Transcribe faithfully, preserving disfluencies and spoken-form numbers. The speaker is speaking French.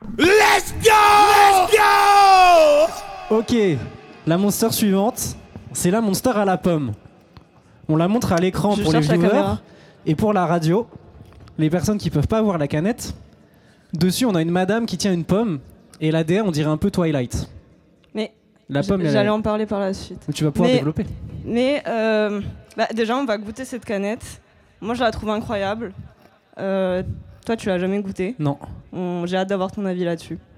Let's go! Let's go! Ok, la monster suivante, c'est la monster à la pomme. On la montre à l'écran Je pour les cherche la viewers caméra. et pour la radio. Les personnes qui peuvent pas voir la canette. Dessus, on a une madame qui tient une pomme et l'A D A, on dirait un peu Twilight. Mais La pomme, elle- j'allais en parler par la suite. tu vas pouvoir Mais- développer. Mais euh, bah, déjà, on va goûter cette canette. Moi, je la trouve incroyable. Euh, toi, tu l'as jamais goûtée. Non. On- J'ai hâte d'avoir ton avis là-dessus.